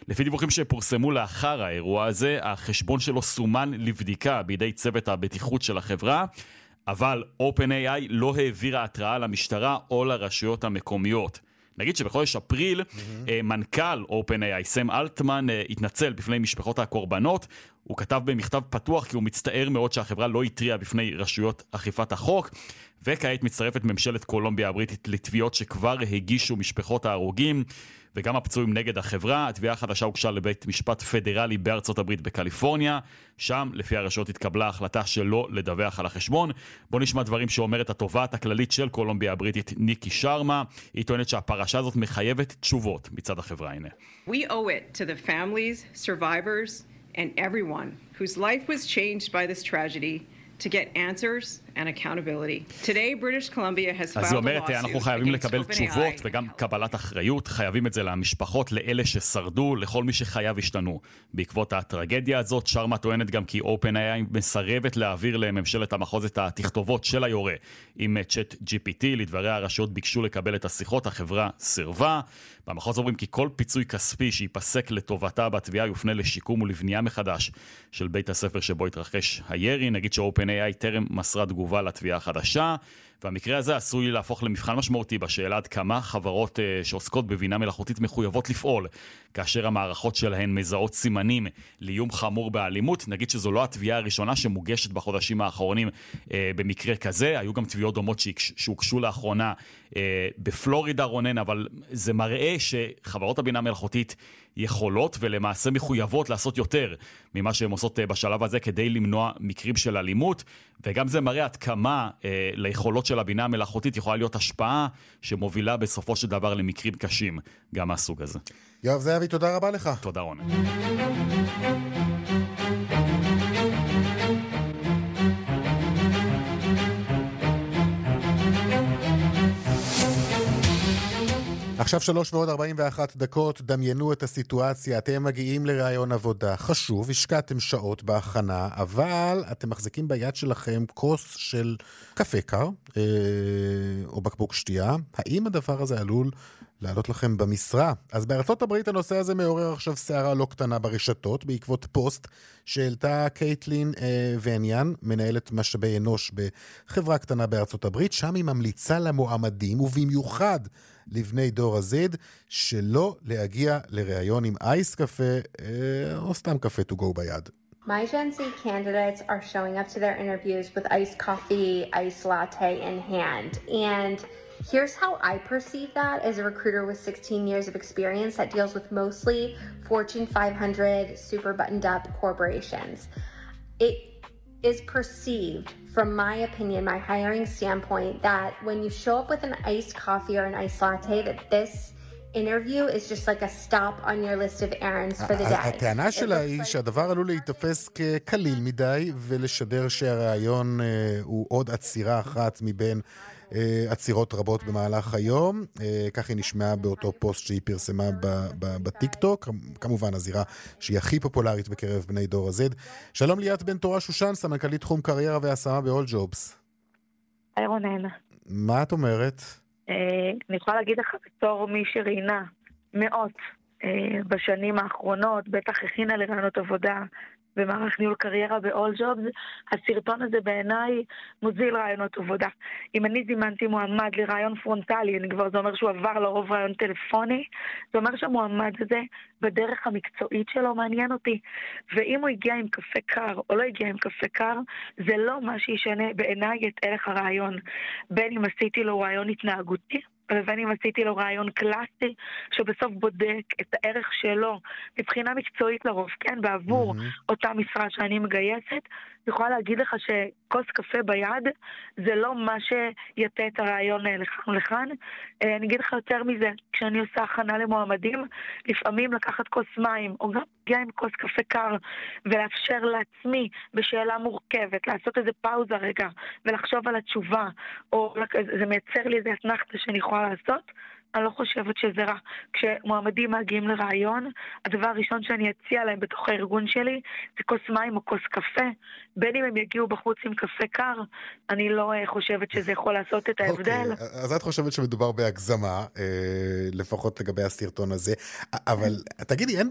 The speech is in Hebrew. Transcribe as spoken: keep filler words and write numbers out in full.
לפי דיווחים שפורסמו לאחר האירוע הזה, החשבון שלו סומן לבדיקה בידי צוות הבטיחות של החברה, אבל OpenAI לא העבירה התראה למשטרה או לרשויות המקומיות. נגיד שבחודש אפריל, mm-hmm. מנכ"ל OpenAI, סם אלטמן, התנצל בפני משפחות הקורבנות. הוא כתב במכתב פתוח כי הוא מצטער מאוד שהחברה לא התריעה בפני רשויות אכיפת החוק, וכעת מצטרפת ממשלת קולומביה הבריטית לתביעות שכבר הגישו משפחות ההרוגים, וגם הפצועים נגד החברה. התביעה החדשה הוגשה לבית משפט פדרלי בארצות הברית בקליפורניה. שם, לפי הרשויות, התקבלה החלטה שלא לדווח על החשבון. בוא נשמע דברים שאומרת התובעת הכללית של קולומביה הבריטית, ניקי שרמה. היא טוענת שהפרשה הזאת מחייבת תשובות מצד החברה. הנה. We owe it to the families, survivors, and everyone whose life was changed by this tragedy to get answers and accountability. Today, British Columbia has filed a lawsuit. אז היא אומרת, אנחנו חייבים לקבל תשובות וגם קבלת אחריות, חייבים את זה למשפחות, לאלה ששרדו, לכל מי שחייו השתנו. בעקבות הטרגדיה הזאת, שרמה טוענת גם כי OpenAI מסרבת להעביר לממשלת המחוז את התכתובות של היורה עם צ'אט ג'י פי טי. לדבריה, הרשויות ביקשו לקבל את השיחות, החברה סירבה. במחוז אומרים כי כל פיצוי כספי שיפסק לטובתה בתביעה יופנה לשיקום ולבנייה מחדש של בית הספר שבו התרחש הירי. נגיד ש-OpenAI טרם מסרה תגובה לתביעה החדשה, והמקרה הזה עשוי להפוך למבחן משמעותי בשאלה עד כמה חברות uh, שעוסקות בבינה מלאכותית מחויבות לפעול, כאשר המערכות שלהן מזהות סימנים לאיום חמור באלימות. נגיד שזו לא התביעה הראשונה שמוגשת בחודשים האחרונים uh, במקרה כזה, היו גם תביעות דומות שהוגשו לאחרונה uh, בפלורידה רונן, אבל זה מראה שחברות הבינה מלאכותית יכולות ולמעשה מחויבות לעשות יותר ממה שהן עושות uh, בשלב הזה כדי למנוע מקרים של אלימות, וגם זה מראה עד כמה uh, ליכולות של הבינה המלאכותית יכולה להיות השפעה שמובילה בסופו של דבר למקרים קשים גם מהסוג הזה. יואב זהבי, תודה רבה לך. תודה רונן. עכשיו שלוש ועוד ארבעים ואחת דקות, דמיינו את הסיטואציה, אתם מגיעים לרעיון עבודה חשוב, השקעתם שעות בהכנה, אבל אתם מחזיקים ביד שלכם כוס של קפה קר, אה, או בקבוק שתייה. האם הדבר הזה עלול לעלות לכם במשרה? אז בארצות הברית הנושא הזה מעורר עכשיו שערה לא קטנה ברשתות, בעקבות פוסט שהעלתה קייטלין אה, וניאן, מנהלת משאבי אנוש בחברה קטנה בארצות הברית, שם היא ממליצה למועמדים, ובמיוחד לבני דור הזד, שלא להגיע לראיון עם אייס קפה, אה, או סתם קפה to go ביד. My Gen Z candidates are showing up to their interviews with iced coffee, iced latte in hand. And here's how I perceive that as a recruiter with sixteen years of experience that deals with mostly Fortune five hundred super buttoned up corporations. It is perceived, from my opinion, my hiring standpoint, that when you show up with an iced coffee or an iced latte, that this interview is just like a stop on your list of errands for the day. הטענה שלה היא שהדבר עלול להתאפס כקליל מדי, ולשדר שהרעיון הוא עוד עצירה אחת מבין עצירות רבות במהלך היום. כך היא נשמעה באותו פוסט שהיא פרסמה בטיקטוק, כמובן הזירה שהיא הכי פופולרית בקרב בני דור הזד. שלום ליאת בן תורה שושן, סמנכ"לית תחום קריירה והשמה ב-All Jobs. היי רונן. מה את אומרת? אני יכולה להגיד לך בתור מי שראיינה מאות בשנים האחרונות, בטח הכינה לרעיונות עבודה במערך ניהול קריירה ב-All Jobs, הסרטון הזה בעיניי מוזיל רעיונות עבודה. אם אני זימנתי מועמד לרעיון פרונטלי, אני כבר, זה אומר שהוא עבר לרוב רעיון טלפוני, זה אומר שהמועמד הזה בדרך המקצועית שלו מעניין אותי. ואם הוא הגיע עם קפה קר או לא הגיע עם קפה קר, זה לא מה שישנה בעיניי את ערך הרעיון. בין אם עשיתי לו רעיון התנהגותי, ובין אם עשיתי לו רעיון קלאסי, שבסוף בודק את הערך שלו, מבחינה מקצועית לרוב, כן, בעבור mm-hmm. אותה משרה שאני מגייסת, אני יכולה להגיד לך שכוס קפה ביד, זה לא מה שיתה את הרעיון לכאן ולכאן. אני אגיד לך יותר מזה, כשאני עושה הכנה למועמדים, לפעמים לקחת כוס מים, או גם להגיע עם כוס קפה קר, ולאפשר לעצמי בשאלה מורכבת, לעשות איזה פאוזה רגע, ולחשוב על התשובה, או זה מייצר לי איזה אתנחתה שאני יכולה לעשות, אני לא חושבת שזה רע. כשמועמדים מגיעים לרעיון, הדבר הראשון שאני אציע להם בתוך הארגון שלי, זה כוס מים או כוס קפה. בין אם הם יגיעו בחוץ עם קפה קר, אני לא חושבת שזה יכול לעשות את ההבדל. Okay, אז את חושבת שמדובר בהגזמה, לפחות לגבי הסרטון הזה, אבל תגידי, אין